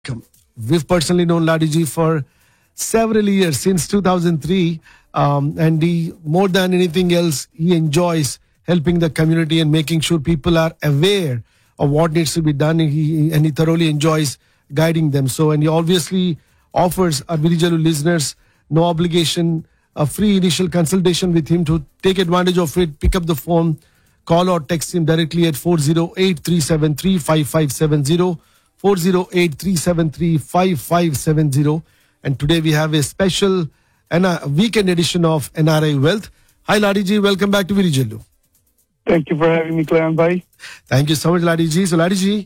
welcome. We've personally known Ladiji for several years, since 2003. And he, more than anything else, he enjoys helping the community and making sure people are aware of what needs to be done. And he thoroughly enjoys guiding them. So, and he obviously offers our Virijalu listeners no obligation, a free initial consultation with him. To take advantage of it, pick up the phone, call or text him directly at 408-373-5570, 408-373-5570. And today we have a special weekend edition of NRI Wealth. Hi Ladiji, welcome back to Virijalu. Thank you for having me, Karan bhai. Thank you so much, Ladiji. So Ladiji,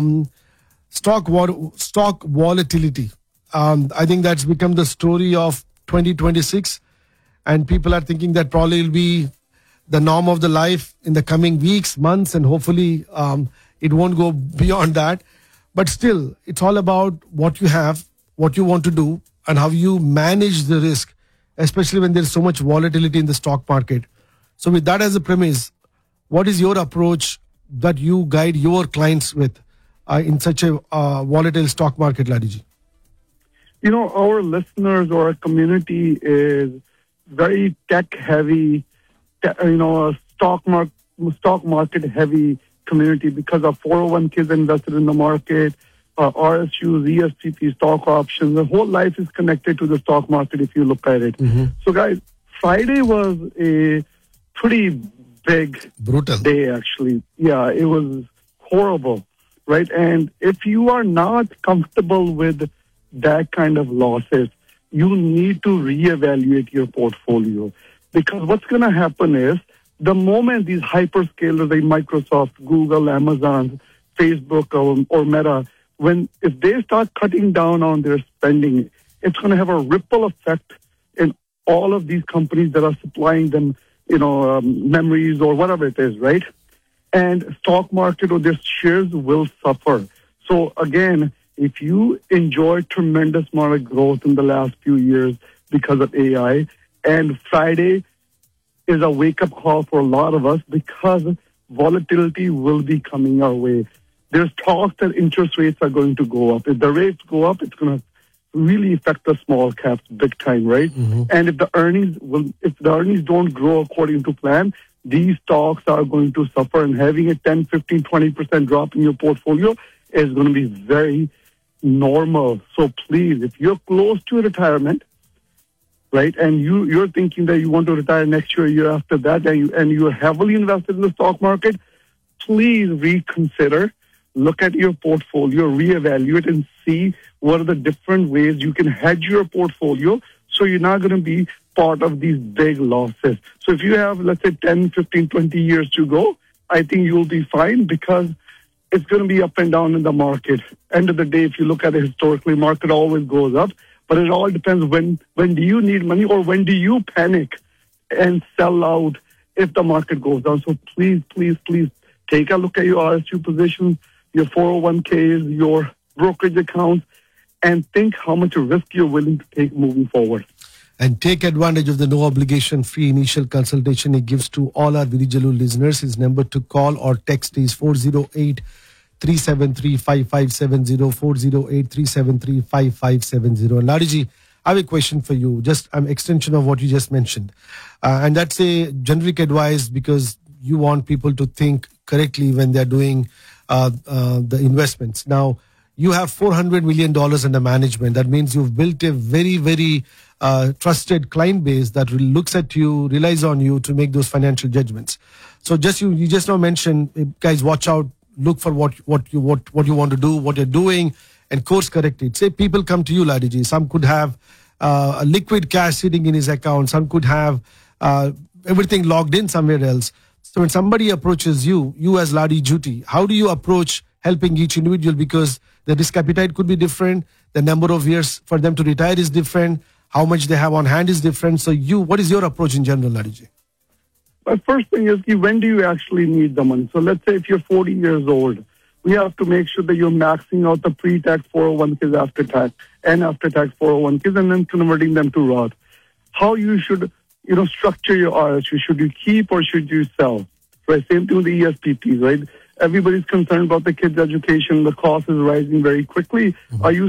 stock volatility. I think that's become the story of 2026, and people are thinking that probably will be the norm of the life in the coming weeks, months, and hopefully it won't go beyond that. But still, it's all about what you have, what you want to do, and how you manage the risk, especially when there's so much volatility in the stock market. So with that as a premise, what is your approach that you guide your clients with in such a volatile stock market, Ladiji? You know, our listeners or our community is very tech heavy, a stock market heavy community because of 401ks invested in the market, RSUs, ESPP, stock options. The whole life is connected to the stock market if you look at it. Mm-hmm. So guys, Friday was a pretty brutal day actually. Yeah, it was horrible, right? And if you are not comfortable with that kind of losses, you need to reevaluate your portfolio, because what's going to happen is the moment these hyperscalers like Microsoft, Google, Amazon, Facebook, or Meta, if they start cutting down on their spending, it's going to have a ripple effect in all of these companies that are supplying them, memories or whatever it is, right? And stock market or their shares will suffer. So again, if you enjoy tremendous amount of growth in the last few years because of AI, and Friday is a wake-up call for a lot of us because volatility will be coming our way. There's talk that interest rates are going to go up. If the rates go up, it's going to really affect the small caps big time, right? Mm-hmm. And if the earnings don't grow according to plan, these stocks are going to suffer, and having a 10, 15, 20% drop in your portfolio is going to be very normal. So please, if you're close to retirement, right, and you're thinking that you want to retire next year after that, and you're heavily invested in the stock market, please reconsider, look at your portfolio, reevaluate, and see what are the different ways you can hedge your portfolio so you're not going to be part of these big losses. So if you have, let's say, 10, 15, 20 years to go, I think you'll be fine, because it's going to be up and down in the market. End of the day, if you look at it historically, market always goes up, but it all depends when do you need money, or when do you panic and sell out if the market goes down. So please, please, please take a look at your RSU positions, your 401ks, your brokerage accounts, and think how much risk you're willing to take moving forward. And take advantage of the no obligation free initial consultation he gives to all our Virijalu listeners. His number to call or text is 408-373-5570, 408-373-5570. And Ladiji, I have a question for you, just an extension of what you just mentioned. And that's a generic advice, because you want people to think correctly when they're doing the investments. Now, you have $400 million under management. That means you've built a very, very trusted client base that looks at you, relies on you to make those financial judgments. So you just now mentioned, guys, watch out, look for what you want to do, what you're doing, and course correct it. Say people come to you, Ladiji. Some could have a liquid cash sitting in his account. Some could have everything logged in somewhere else. So when somebody approaches you as Ladi Juti, how do you approach helping each individual? Because the risk appetite could be different. The number of years for them to retire is different. How much they have on hand is different. So what is your approach in general, Ladiji? The first thing is, when do you actually need the money? So let's say if you're 40 years old, we have to make sure that you're maxing out the pre-tax 401ks after tax 401ks, and then converting them to Roth. How you should, structure your RSU. Should you keep or should you sell? Right? Same thing with the ESPPs, right? everybody's concerned about the kids' education. The cost is rising very quickly. Are you